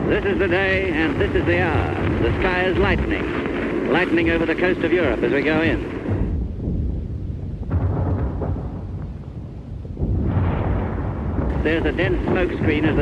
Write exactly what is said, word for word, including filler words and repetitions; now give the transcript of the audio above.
This is the day and this is the hour. The sky is lightening. Lightening over the coast of Europe as we go in. There's a dense smoke screen as the